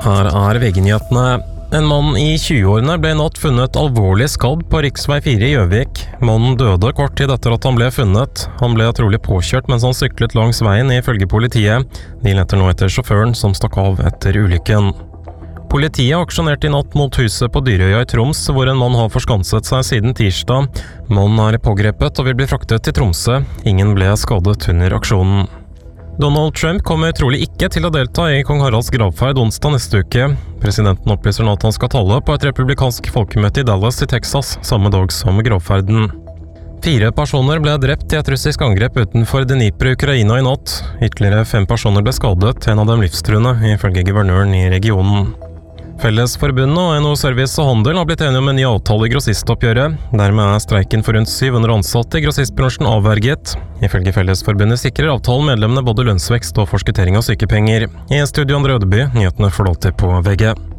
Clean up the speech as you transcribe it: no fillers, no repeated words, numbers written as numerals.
Her er VG-nyhetene. En mann i 20-årene ble i natt funnet alvorlig skadd på riksvei 4 i Gjøvik. Mannen døde kort tid etter at han ble funnet. Han ble trolig påkjørt mens han syklet langs veien, ifølge politiet. De leter nå etter sjåføren som stakk av etter ulykken. Politiet aksjonerte i natt mot huset på Dyrøya i Troms, hvor en mann har forskanset seg siden tirsdag. Mannen er pågrepet og vil bli fraktet til Tromsø. Ingen ble skadet under aksjonen. Donald Trump kommer trolig ikke til å delta i kong Haralds gravferd onsdag neste uke. Presidenten opplyser nå at han skal tale på et republikansk folkemøte i Dallas i Texas, samme dag som gravferden. 4 personer ble drept i et russisk angrep utenfor Dnipro i Ukraina i natt. Ytterligere 5 personer ble skadet, en av dem livstruende, ifølge guvernøren i regionen. Fellesforbundet og NHO Service og Handel har blitt enige om en ny avtale i grossistoppgjøret. Dermed er streiken for rundt 700 ansatte i grossistbransjen avverget. Ifølge Fellesforbundet sikrer avtalen medlemmene både lønnsvekst og forskuttering av sykepenger. I studio Andre Ødeby, nyhetene får du alltid på VG.